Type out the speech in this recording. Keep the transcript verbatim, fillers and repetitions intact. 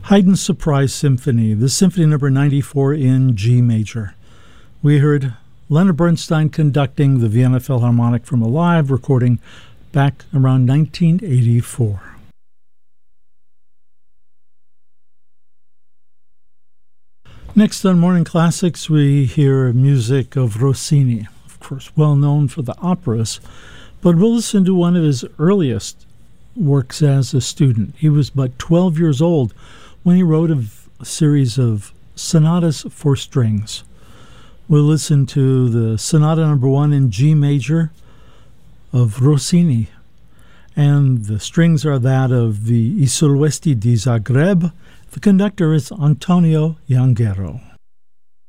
Haydn's Surprise Symphony, the Symphony number ninety-four in G major. We heard Leonard Bernstein conducting the Vienna Philharmonic from a live recording back around nineteen eighty-four. Next on Morning Classics, we hear music of Rossini, of course, well known for the operas, but we'll listen to one of his earliest works as a student. He was but twelve years old when he wrote a, a series of sonatas for strings. We'll listen to the Sonata number one in G major of Rossini, and the strings are that of the I Soloisti di Zagreb. The conductor is Antonio Yanghero.